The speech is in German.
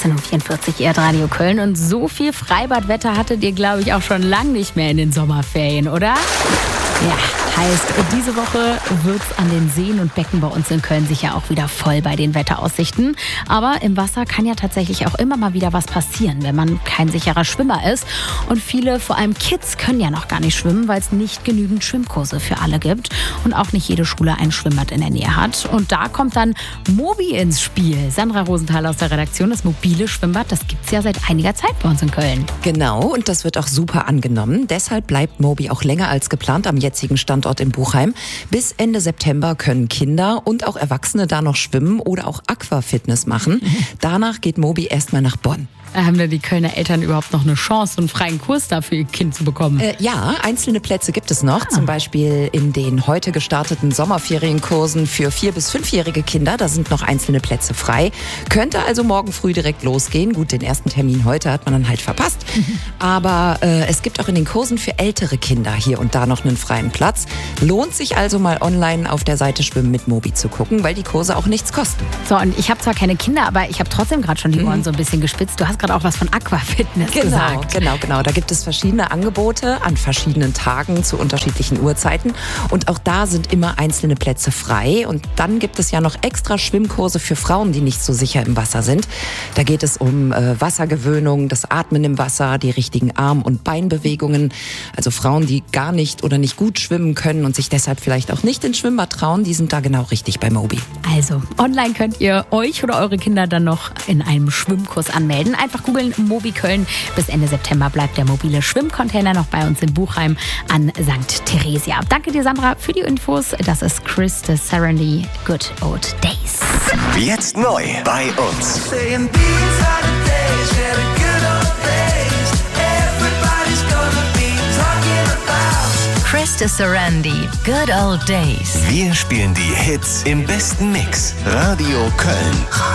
18:44 Uhr, Radio Köln. Und so viel Freibadwetter hattet ihr, glaube ich, auch schon lange nicht mehr in den Sommerferien, oder? Ja, heißt, diese Woche wird es an den Seen und Becken bei uns in Köln sicher auch wieder voll bei den Wetteraussichten. Aber im Wasser kann ja tatsächlich auch immer mal wieder was passieren, wenn man kein sicherer Schwimmer ist. Und viele, vor allem Kids, können ja noch gar nicht schwimmen, weil es nicht genügend Schwimmkurse für alle gibt. Und auch nicht jede Schule ein Schwimmbad in der Nähe hat. Und da kommt dann Mobi ins Spiel. Sandra Rosenthal aus der Redaktion. Das mobile Schwimmbad, das gibt es ja seit einiger Zeit bei uns in Köln. Genau, und das wird auch super angenommen. Deshalb bleibt Mobi auch länger als geplant am jetzigen Standort in Buchheim. Bis Ende September können Kinder und auch Erwachsene da noch schwimmen oder auch Aquafitness machen. Danach geht Mobi erstmal nach Bonn. Haben denn die Kölner Eltern überhaupt noch eine Chance, einen freien Kurs da für ihr Kind zu bekommen? Ja, einzelne Plätze gibt es noch. Zum Beispiel in den heute gestarteten Sommerferienkursen für 4- bis 5-jährige Kinder. Da sind noch einzelne Plätze frei. Könnte also morgen früh direkt losgehen. Gut, den ersten Termin heute hat man dann halt verpasst. Aber es gibt auch in den Kursen für ältere Kinder hier und da noch einen freien Platz. Lohnt sich also mal online auf der Seite Schwimmen mit Mobi zu gucken, weil die Kurse auch nichts kosten. So, und ich habe zwar keine Kinder, aber ich habe trotzdem gerade schon die Ohren so ein bisschen gespitzt. Du hast gerade auch was von Aquafitness gesagt. Genau. Da gibt es verschiedene Angebote an verschiedenen Tagen zu unterschiedlichen Uhrzeiten. Und auch da sind immer einzelne Plätze frei. Und dann gibt es ja noch extra Schwimmkurse für Frauen, die nicht so sicher im Wasser sind. Da geht es um Wassergewöhnung, das Atmen im Wasser, die richtigen Arm- und Beinbewegungen. Also Frauen, die gar nicht oder nicht gut schwimmen können und sich deshalb vielleicht auch nicht ins Schwimmbad trauen, die sind da genau richtig bei Mobi. Also, online könnt ihr euch oder eure Kinder dann noch in einem Schwimmkurs anmelden. Einfach googeln, Mobi Köln. Bis Ende September bleibt der mobile Schwimmcontainer noch bei uns in Buchheim an St. Theresia. Danke dir, Sandra, für die Infos. Das ist Chris de Serenity, Good Old Days. Jetzt neu bei uns. Chris de Serenity, Good Old Days. Wir spielen die Hits im besten Mix. Radio Köln.